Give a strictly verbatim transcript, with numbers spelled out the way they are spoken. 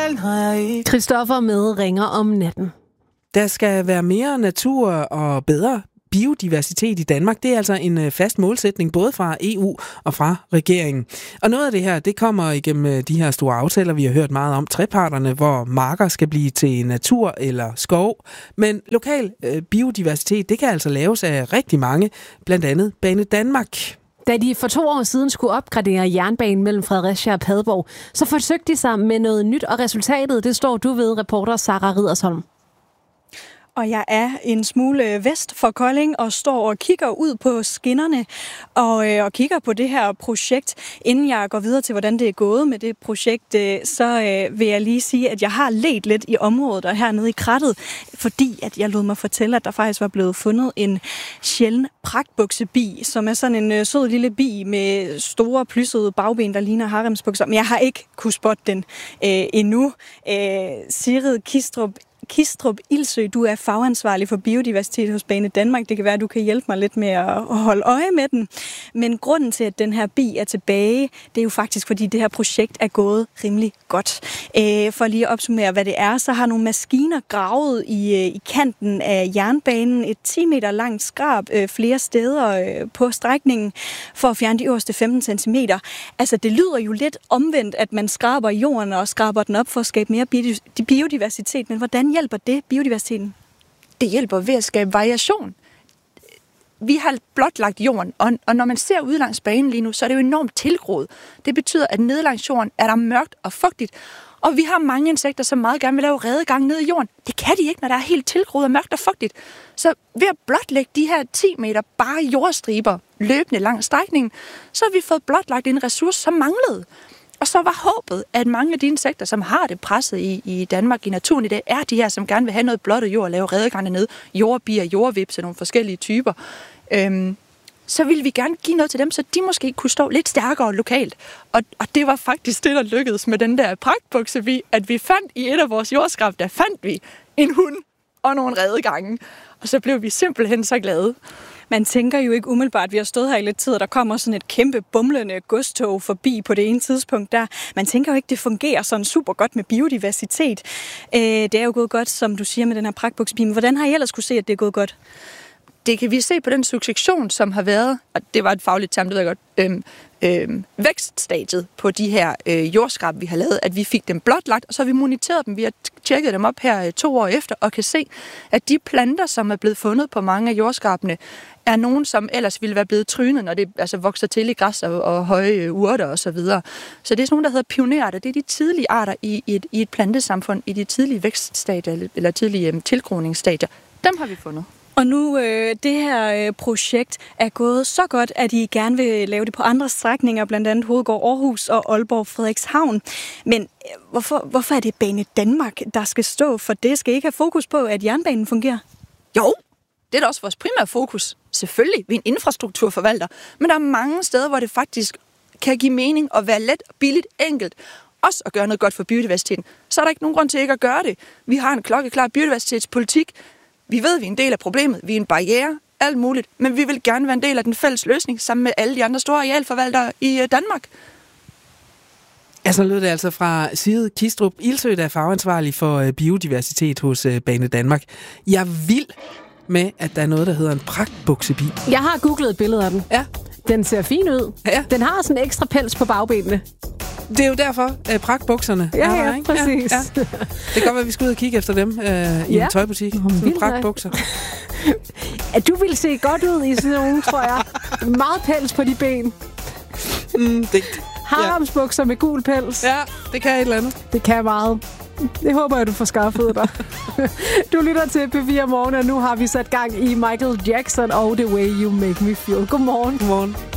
den har jeg ikke. Christoffer med ringer om natten. Der skal være mere natur og bedre biodiversitet i Danmark. Det er altså en fast målsætning, både fra E U og fra regeringen. Og noget af det her, det kommer igennem de her store aftaler, vi har hørt meget om, treparterne, hvor marker skal blive til natur eller skov. Men lokal øh, biodiversitet, det kan altså laves af rigtig mange, blandt andet Banedanmark. Da de for to år siden skulle opgradere jernbanen mellem Fredericia og Padborg, så forsøgte de sig med noget nyt, og resultatet, det står du ved, reporter Sarah Riddersholm. Og jeg er en smule vest for Kolding og står og kigger ud på skinnerne og, øh, og kigger på det her projekt. Inden jeg går videre til, hvordan det er gået med det projekt, øh, så øh, vil jeg lige sige, at jeg har ledt lidt i området og hernede i krattet, fordi at jeg lod mig fortælle, at der faktisk var blevet fundet en sjælden pragtbuksebi, som er sådan en øh, sød lille bi med store plyssede bagben, der ligner haremsbukser. Men jeg har ikke kunne spotte den øh, endnu. Øh, Sigrid Kistrup Kistrup Ildsø, du er fagansvarlig for biodiversitet hos Banedanmark. Det kan være, at du kan hjælpe mig lidt med at holde øje med den. Men grunden til, at den her bi er tilbage, det er jo faktisk, fordi det her projekt er gået rimelig godt. For lige at opsummere, hvad det er, så har nogle maskiner gravet i, i kanten af jernbanen et ti meter langt skrab flere steder på strækningen for at fjerne de øverste femten centimeter. Altså, det lyder jo lidt omvendt, at man skraber jorden og skraber den op for at skabe mere biodiversitet. Men hvordan hjælper det biodiversiteten? Det hjælper ved at skabe variation. Vi har blotlagt jorden, og, og når man ser ud langs banen lige nu, så er det jo enormt tilgroet. Det betyder, at nede langs jorden er der mørkt og fugtigt, og vi har mange insekter, som meget gerne vil lave redegang ned i jorden. Det kan de ikke, når der er helt tilgroet og mørkt og fugtigt. Så ved at blotlægge de her ti meter bare jordstriber løbende langs strækningen, så har vi fået blotlagt en ressource, som manglede. Og så var håbet, at mange af de insekter, som har det presset i, i Danmark i naturen i dag, er de her, som gerne vil have noget blottet jord og lave redegang ned, jordbier, jordvips og nogle forskellige typer. Øhm, så ville vi gerne give noget til dem, så de måske kunne stå lidt stærkere lokalt. Og, og det var faktisk det, der lykkedes med den der pragtbuksebi, at vi fandt i et af vores jordskrab, der fandt vi en hund og nogle redegange. Og så blev vi simpelthen så glade. Man tænker jo ikke umiddelbart, vi har stået her i lidt tid, og der kommer sådan et kæmpe bumlende godstog forbi på det ene tidspunkt der. Man tænker jo ikke, det fungerer sådan super godt med biodiversitet. Øh, det er jo gået godt, som du siger, med den her pragtbuksebi. Men hvordan har I ellers kunne se, at det er gået godt? Det kan vi se på den succession, som har været, og det var et fagligt term, det ved jeg godt, øhm, øhm, vækststadiet på de her øh, jordskrab, vi har lavet, at vi fik dem blotlagt, og så har vi monitoreret dem. Vi har tjekket dem op her øh, to år efter, og kan se, at de planter, som er blevet fundet på mange af jordskrabene, er nogen, som ellers ville være blevet trynet, når det altså vokser til i græs og, og høje urter og så videre. Så det er sådan nogle, der hedder pionerarter. Det er de tidlige arter i, i, et, i et plantesamfund, i de tidlige vækststadier, eller tidlige øh, tilgroningsstadier. Dem har vi fundet. Og nu øh, det her øh, projekt er gået så godt, at I gerne vil lave det på andre strækninger, blandt andet Hovedgård Aarhus og Aalborg Frederikshavn. Men øh, hvorfor, hvorfor er det Banedanmark, der skal stå for det? Skal I ikke have fokus på, at jernbanen fungerer? Jo, det er da også vores primære fokus. Selvfølgelig, vi er en infrastrukturforvalter. Men der er mange steder, hvor det faktisk kan give mening at være let, billigt, enkelt. Også at gøre noget godt for biodiversiteten. Så er der ikke nogen grund til ikke at gøre det. Vi har en klokkeklar biodiversitetspolitik. Vi ved, at vi er en del af problemet. Vi er en barriere, alt muligt. Men vi vil gerne være en del af den fælles løsning, sammen med alle de andre store arealforvaltere i Danmark. Ja, så lød det altså fra Sigrid Kistrup Ildsø, der er fagansvarlig for biodiversitet hos Banedanmark. Jeg er vild med, at der er noget, der hedder en pragtbuksebi. Jeg har googlet et billede af den. Ja. Den ser fin ud. Ja. Den har sådan en ekstra pels på bagbenene. Det er jo derfor, øh, pragtbukserne ja, er der, ja, ikke? præcis. Ja, ja. Det kan godt være, at vi skal ud og kigge efter dem øh, i ja. en tøjbutik. Sådan pragtbukser. At du ville se godt ud i sådan nogle, tror jeg. Meget pels på de ben. Mm, det, Haremsbukser ja. med gul pels. Ja, det kan et eller andet. Det kan meget. Det håber jeg, du får skaffet dig. Du lytter til P fire Morgen, og nu har vi sat gang i Michael Jackson og The Way You Make Me Feel. Godmorgen. Godmorgen.